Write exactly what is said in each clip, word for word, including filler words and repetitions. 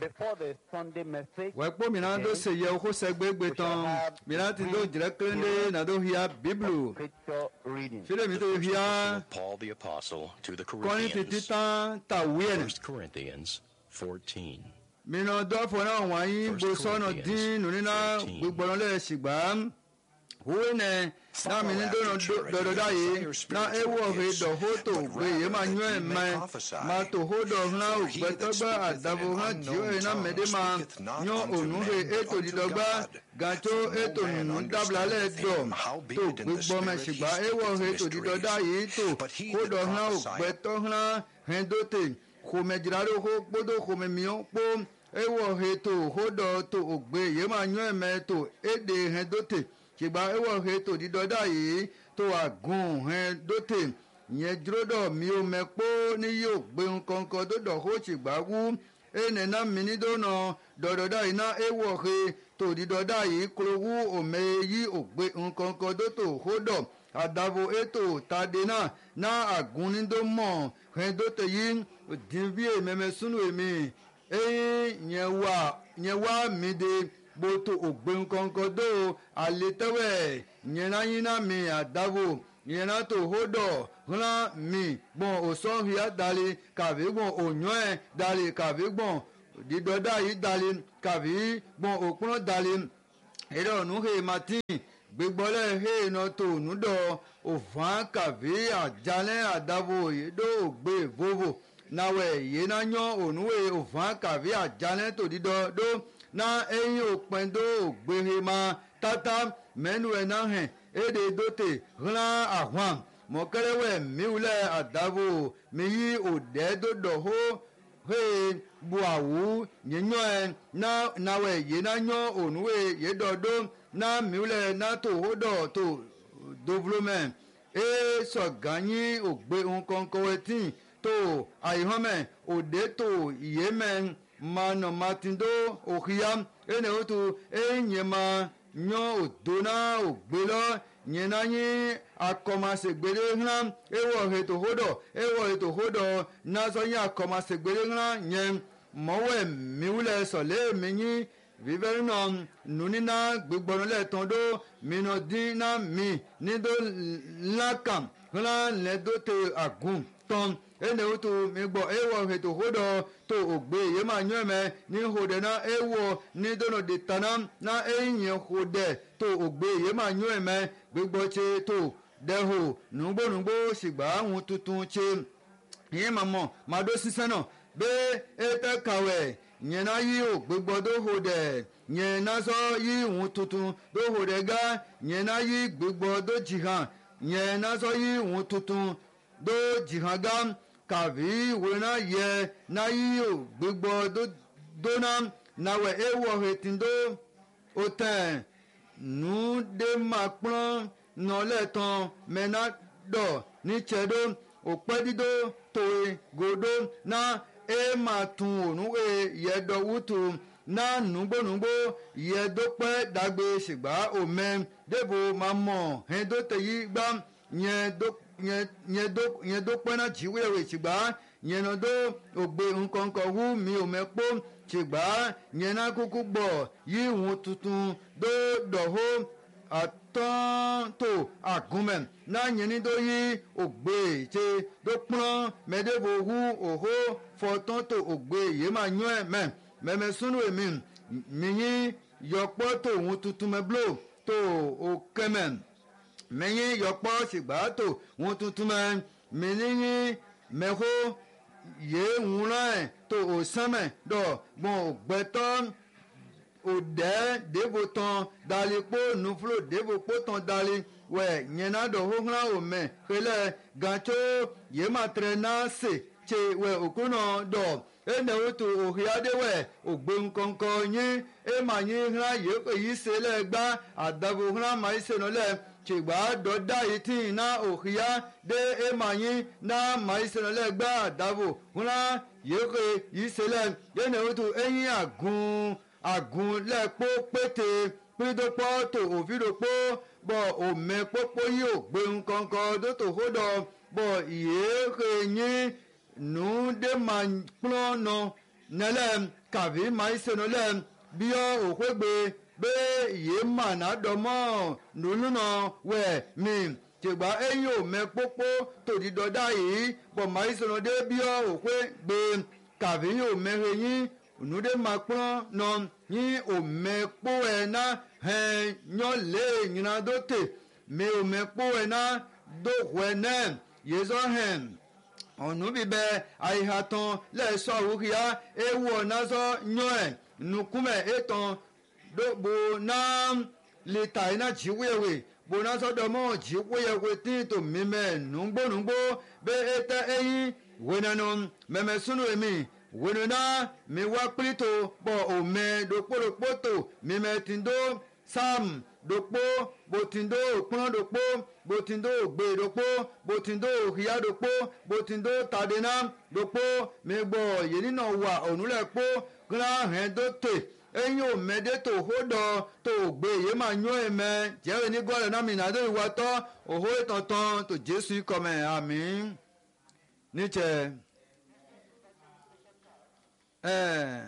before the Sunday message, wẹ́ kpó mìíràn tó ṣe yẹ kó sẹ́gbẹ́ gbé tán mìíràn ti tó jìrẹ́ kéde nà tó hìá bíbélù scripture reading. fílẹ̀ mi tó hìá of Paul the Apostle to the kọ́ni títí Corinthians. tán tà wíyẹn. First Corinthians fourteen. mìíràn dọ́fọ̀ náà wọ̀nyí bó sọ́nà dín nù nínú gbígbọ́n lẹ́ ṣìgbà wúwo nẹ náà mi ní dọ́nà dọ́dọ́ dáyé náà ewu ọ̀hẹ́ dọ̀hó tó gbé yé máa nyọ́ ẹ̀ mẹ́ máa tó hó dọ̀ hná ògbẹ́tọ́gbà àdàbò hná jíọ́ ẹ̀ náà mẹ́dẹ́ máa nyọ́ ònú he ètò dídọ́gbà gàtó ètò nùnú dábìlà lẹ́ dọ̀ tó gbígbọ́ mẹ́ ṣìgbà ewu ọ̀hẹ́ tó dídọ́ dáyé tó hó dọ̀ hná ògbẹ́tọ́ hná hẹ́ dóte xɔmedzraɖo xɔ kpodo xɔmemiɔ kpo ewɔ he to xɔɖɔ to ogbe ye ma nyɔe me to eɖe he do te tsigba ewɔ he to ɖiɖɔ ɖa yi to agun he do te nye dzroɖɔ miwo me kpo ni yi ogbe ŋkɔŋkɔ do ɖɔ xɔ tsigba wu ene na mini do nɔ ɖɔɖɔ ɖa yi na ewɔ he to ɖiɖɔ ɖa yi klo wu ome yi ogbe ŋkɔŋkɔ do to xɔɖɔ adavo eto tadena na agunido mɔ hɛndote yi divie mɛmɛ sunu emi eye nyewa nyewa mi de boto ogbenkɔnkɔ do aletɛwɛ nyenayina mi adavo nyena to hodɔ hla mi gbɔn osɔhia dali kavi gbɔn onyɔɛ dali kavi gbɔn didɔda yi dali kavi gbɔn okplɔ dali erɔ nuhe mati gbegbɔlɛ he nɔ to nudɔ òfàn kàvé àjálẹ̀ àdàbò yèdò ògbé vovo nawẹ̀ yéna nyọ́ ònúwé òfàn kàvé àjálẹ̀ tòdídọ́ dó na eyín òpin dó ògbéhe ma tata mẹ́nu ẹ̀ náà hẹ̀ èdè dóte hlan àhwan mọ̀kẹ́rẹ́wẹ̀ miwulẹ̀ àdàbò miyi òdẹ́ dódò hó he buawu nyenyɔ ɛ na nawɛ yena nyɔ onuwe yedɔ do na miwulɛ na to ho dɔ to dovlomɛ e sɔganyi ogbe ŋkɔŋkɔwɛti to ayihɔmɛ ode to yemɛ manɔ matindo ohia ene wotu e nyema nyɔ odona ogbelɔ nyena nyi akɔmasegbede hlan ewɔ heto hodɔ ewɔ heto hodɔ nazɔ nyi akɔmasegbede hlan nye mɔwɛ miwulɛ sɔlɛ minyi vivɛrinɔ nunina gbigbɔnɔ lɛ tɔn do minɔ din na mi nido lakam hlan lɛ do te agun tɔn ene wotu migbɔ ewɔ heto hodɔ to ogbe yema nyɔmɛ ni hodɛ na ewɔ nidono de tana na eyinye hodɛ to ogbe yema nyɔmɛ gbígbọ́ tse tó dẹ́hò nùgbónùgbó sìgbà ń tuntun tse yín màmọ́ màdó sísẹ́ náà bẹ́ ètè kàwé yẹn náà yí ò gbígbọ́ tó hò dẹ̀ yẹn náà sọ yí ń tuntun tó hò dẹ̀ gá yẹn náà yí gbígbọ́ tó jìhàn yẹn náà sọ yí ń tuntun tó jìhàn gá kàví ìwé náà yẹ náà yí ò gbígbọ́ tó dóná náwẹ̀ ewọ̀ hẹ̀tìndó ó tẹ̀ nu de ma kplɔ nɔlɛ tɔn mɛna dɔ ni tsɛ do okpɛ dido toe godo na e ma tun onu e yɛ dɔ wutu na nugbonugbo yɛ do kpɛ dagbe sigba omɛ debo ma mɔ hɛn do te yi gba nyɛ do nyɛ nyɛ do nyɛ do kpɛ na dzi wɛwɛ sigba nyɛ nɔ do ogbe nkɔnkɔ wu mi omɛ kpɔ tsigba nyena kuku gbɔ yi ŋu tuntun do dɔho atɔn to agumɛ na nyeni do yi ogbe tse do kplɔ mɛdebo wu oho fɔtɔn to ogbe yema nyɔɛ mɛ mɛmɛ sunu emi minyi yɔkpɔ to ŋu tuntun mɛ blo to okɛmɛ mɛnyi yɔkpɔ tsigba to ŋu tuntun mɛ minyi mɛho ye ŋulɔɛ to o sɛmɛ dɔ gbɔn o gbɛtɔ o dɛ debo tɔn dali kpo nuflo debo kpo tɔn dali wɛ nyɛna dɔ hohla o mɛ xelɛ gãtso ye ma trɛ na se tse wɛ o kunɔ dɔ ene wo to o xia de wɛ o gbe ŋkɔŋkɔ nyi e ma nyi hla ye eyi se lɛ gba adabo hla ma yi se nɔ lɛ tsigba dɔ da yi ti na o xia de e ma nyi na ma yi se nɔ lɛ gba adabo hla ye ke yi se lɛ ene wo to eyi agun agun lɛ kpó pété kpídókpɔ to òfi do kpó bɔ òmɛ kpókpó yi o gbe ŋkɔŋkɔ do to ho dɔ bɔ ye ke nyi nu de ma kplɔ nɔ nẹlẹ kàbí máa ń sẹnu lẹ bíọ́ òkúgbe bẹ́ẹ̀ yé màná dọ́mọ́ nùnúnà wẹ̀ mí tìgbà ẹ̀yìn òmẹ pópó tòdì dọ́dá yìí bọ̀ máa ń sẹnu dé bíọ́ òkúgbe kàbí òmẹ ẹ̀yìn ònúdé máa pọ́n nọ yín òmẹ pó ẹ̀ ná ẹ̀ yán lé ìyìnà dótè mi òmẹ pó ẹ̀ ná dókòó ẹ̀ náà yézọ́ hẹ̀m ọ̀nù bíbẹ̀ àìhàtàn lẹ́sọ̀ òwúkìá ewu ọ̀nàzọ́ yán ẹ̀ nukumẹ̀ ètàn bò náà lìtà iná jíwéwé bò náà sọ́dọ̀ mọ́ jíwéyẹ̀wé tí tò mímẹ̀ nùgbónùgbó bẹ́ ètẹ́ ẹ̀yìn wẹ́nẹ́nu mẹ́mẹ́ súnú èmi wẹ́nu náà mi wá pírítò pọ̀ òmẹ́ dòkpódòkpótò mímẹ́ tìǹdó sam dòkpó bòtìǹdó òkpọ́n dòkpó bòtìǹdó ògbé dòkpó bòtìǹdó òhìyá dòkpó bòtìǹdó tàdéná dòkpó mi gbọ́ yìí nínú wà ònúlẹ̀ kpó gíra hẹ́n dó tè eyín òmẹ́dé tó hódọ̀ tó gbé yìí máa nyó ẹ̀mẹ́ jẹ́rìí ní gọ́ọ̀lẹ̀ náà mi nàdó ìwà tọ́ òhó ìtọ̀tàn tó jésù kọ́mẹ̀ àmín níjẹ́ ẹ̀.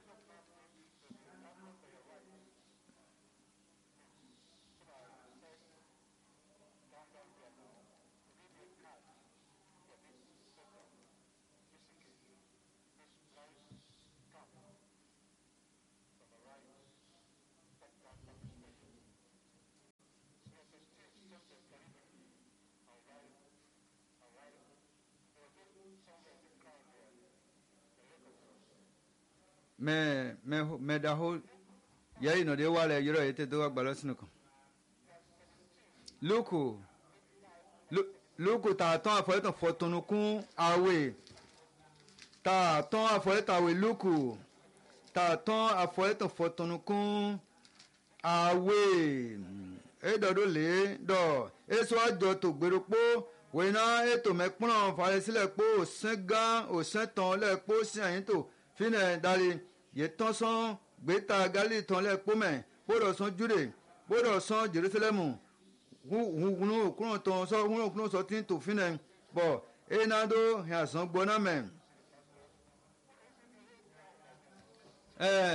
mɛ mɛ mɛ da ho yɛyi nɔ de wa lɛ yɔrɔ yi te do wa gbalɔ sinu kan luku luku taa tɔn afɔ etɔn fɔtɔnu kun awe taa tɔn afɔ etɔn awe luku taa tɔn afɔ etɔn fɔtɔnu kun awe edɔ do le dɔ eso adzɔ to gbero kpo wena eto mɛ kplɔ falesi lɛ kpo osɛ gã osɛ tɔn lɛ kpo si anyi to finɛ dari yetɔn sɔn gbeta gali tɔn lɛ kpomɛ kpɔdɔ sɔn jude kpɔdɔ sɔn jerusalemu hunu kunu tɔn sɔ hunu kunu sɔ tin to finɛ bɔn ena do hɛn sɔn gbɔna mɛ ɛɛ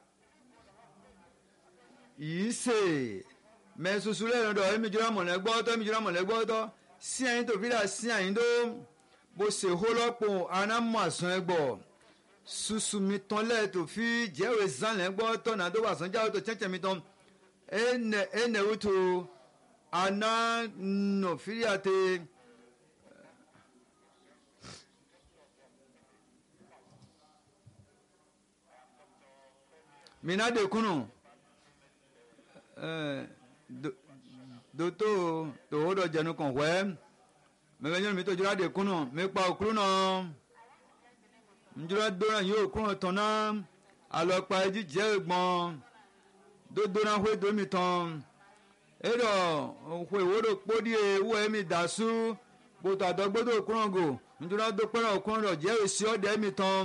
yìí se mɛ susu lɛ lɔdɔ emi dzra mɔlɛ gbɔtɔ emi dzra mɔlɛ gbɔtɔ si anyi to fi la si anyi do bo se holɔ kpo ana mɔ asɔn gbɔ. Susu mi tɔn lɛ to fi jɛwe zan lɛ gbɔ tɔ na do wa sɔn jawo to tsɛtsɛ mi tɔn ene ene wutu ana nɔ fiya te mina de kunu ɛɛ do do to to o dɔ jɛnu kɔn wɛ mɛ bɛ nyɔnu mi to jira de kunu mi kpa okuru nɔ. Njura dona yóò kúrò tán náà alọ́pa ẹjí jẹ́ ìgbọ́n dódóná hó domi tán ẹ̀rọ òkú ìwúrò kpódì ewú ẹ̀mí dàsú bòtò àdọ́gbódò kúrò gò njura dókpẹ́rẹ́ òkúrò rọ̀ jẹ́ èsì ọ̀dẹ̀ ẹ̀mí tán.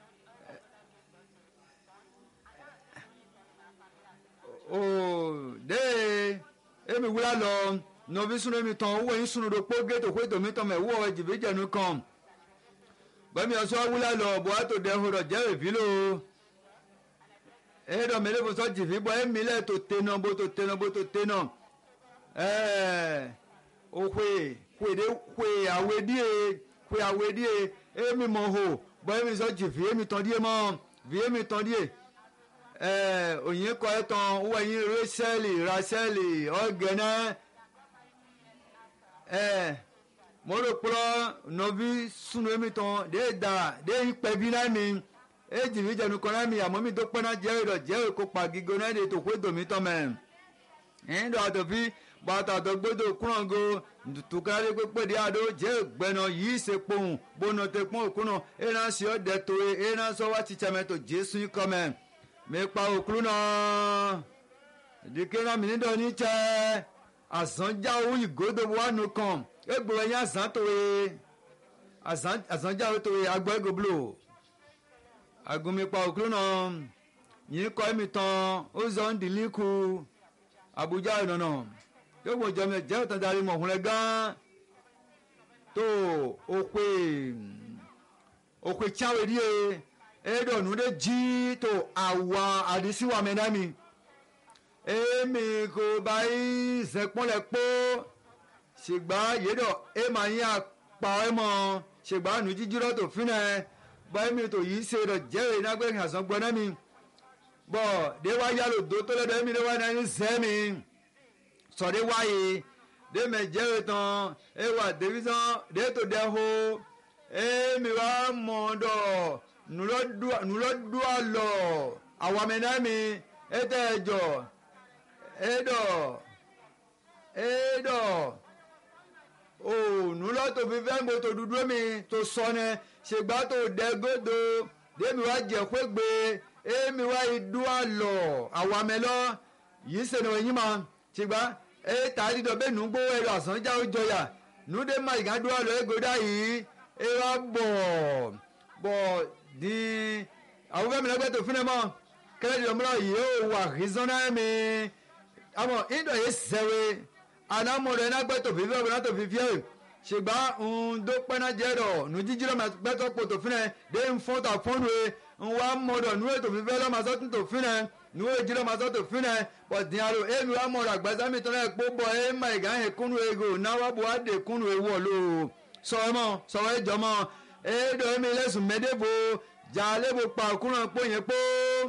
o de ẹ̀mí wúlá lọ nọ̀bí sunu ẹ̀mí tán owó ẹ̀yìn sunu dòkpó gẹ́tò hó domi tán mẹ́ wọ́ ẹ̀jìbí jẹ̀nu kan. Bẹ́ẹ̀ni ọ̀sọ́ awúlá lọ bọ́ àtò dẹ́hùn rọ̀ jẹ́ ìfìlò ẹ̀ẹ́dọ̀ mẹ́lẹ́ bó sọ jìfì bọ́ ẹ̀mí lẹ̀ tó tẹ̀nà bó tó tẹ̀nà bó tó tẹ̀nà ẹ̀ẹ́ òkwe kwèdè kwè àwèdíè kwè àwèdíè ẹ̀mí mọ̀ hò bọ́ ẹ̀mí sọ jìfì ẹ̀mí tán díẹ̀ mọ́ vi ẹ̀mí tán díẹ̀ ẹ̀ẹ́ òyìn kọ́ ẹ̀ tán wọ́n ẹ̀yìn rẹ́sẹ̀lì rasẹ̀lì ọ̀gẹ̀nẹ́ ẹ̀ẹ́ mɔɖo kplɔ nɔvi sunu emi tɔn de da de yi kpɛvi na mi edzi mi dze nukɔ na mi amɔ mi do kpɛna dzewe dɔ dzewe ko kpa gigo na de to ƒe domi tɔ mɛ ɛn do atɔfi bɔ atɔ atɔ gbodo kplɔgo tuka de kpekpe de aɖo dze gbɛnɔ yi se kpoŋ bonɔ te kpɔn okunɔ ena si ɔde to ye ena sɔ wa tsi tsɛmɛ to jesu kɔmɛ mi kpa okunu nɔ dike na mi ni dɔ ni tsɛ azɔnjawo yi godo wa nu kɔn egbo ɛnya azã to ye azã azãdzawo to ye agbɔ ego blo agumikpa okuru nɔ yìí kɔ emi tɔn ozɔn diliku abuja nɔnɔ yóò jɔmɛ jẹ́ òtún darí mọ̀húnlẹ̀ gán tó òkwe òkwe tsáwé díẹ̀ edo nude ji to awa adisiwa menami emi ko bai zekpon le po sigba yedo e ma yin pa e mo sigba nu jijiro to fine bai mi to yi se do je na gbe hasan gbona mi bo de wa ya lo do to le de mi de wa na ni se mi so de wa yi de me je tan e wa division de to de ho e mi wa mo do nulo du nulo du alo awa menami etejo edo edo o nulo to fi fe mo to dudu mi to sone segba to degodo de mi wa je kwegbe e mi wa idu alo awa melo yi se no yin ma segba e ta di do be nu gbo e asan ja o joya nu de ma iga du alo egoda yi e wa bo bo di awo be mi le gbe to fune mo kele di omro yi o wa rizona mi amo indo ye sewe anamo re na gbe to fi fi na to fi fi segba un do pe na je do nu jijiro ma gbe to po to fune de n fo ta fonu e n wa mo do nu e to fi fi lo ma so tun to fune nu e jiro ma so to fune but din aro e mi wa mo ra gba mi to na po bo e ma ga he kunu ego na wa bo ade kunu e wo lo so mo so e jo mo e do mi le sun medebo ja le bo pa kunu po yen po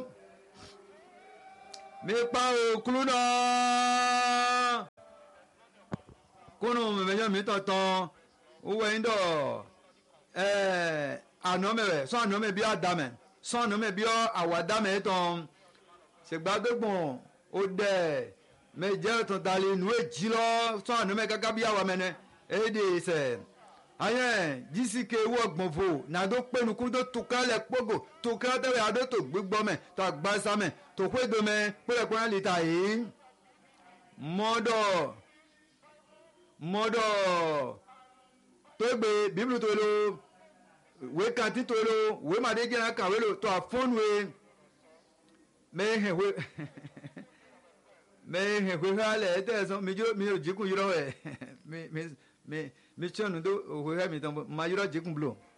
mi pa okulu na kunu me mejo mi totan o we ndo eh ano me re so ano me bi adame so ano me bi awadame ton se gba gbegbon o de me je ton dali nu ejilo so ano me gaga bi awa mene e de se ayen jisike wo gbonfo na do penu ku do tukale pogo tukale te ado to gbigbo me to agbasa me to kwedo me pere pere lita yi modo modo to gbe biblu to lo we kan ti to lo we ma de gina ka we lo to afon we me he we me he we hale te so mi jo mi o jikun yiro we mi mi mi mi chonu do we mi ton ma yiro jikun blo